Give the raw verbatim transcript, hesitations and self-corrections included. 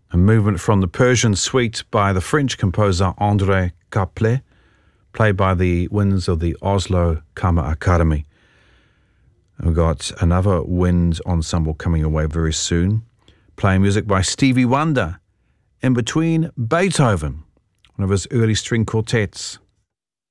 a movement from the Persian Suite by the French composer André Caplet, played by the winds of the Oslo Kammer Academy. We've got another wind ensemble coming away very soon, playing music by Stevie Wonder, In Between Beethoven, one of his early string quartets.